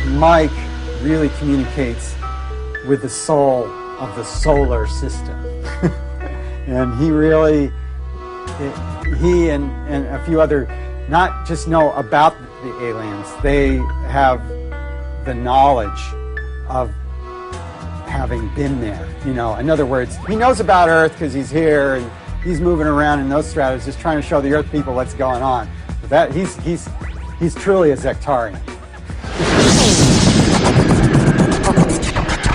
Mike really communicates with the soul of the solar system. And he really, he and a few other, not just know about the aliens, they have the knowledge of having been there. You know, in other words, he knows about Earth because he's here and he's moving around in those stratas just trying to show the Earth people what's going on. But that he's truly a Zektarian.